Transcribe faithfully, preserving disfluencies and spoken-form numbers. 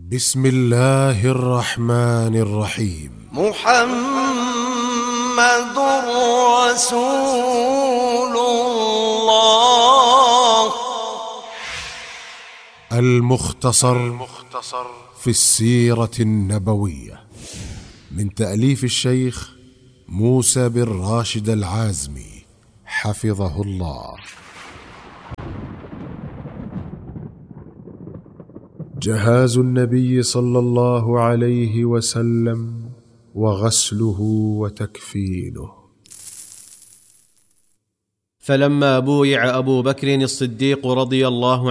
بسم الله الرحمن الرحيم. محمد رسول الله. المختصر في السيرة النبوية من تأليف الشيخ موسى بن راشد العازمي حفظه الله. جهاز النبي صلى الله عليه وسلم وغسله وتكفينه. فلما بويع أبو بكر الصديق رضي الله